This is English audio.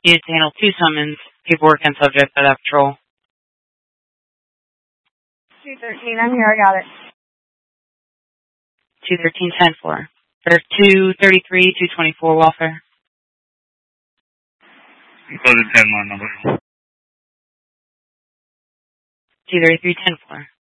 Unit to handle 2 summons, paperwork and subject at F patrol. 213, I'm here, I got it. 213, 10 floor. There's 233, 224 welfare. Close at 10 more number. 233, 10 floor.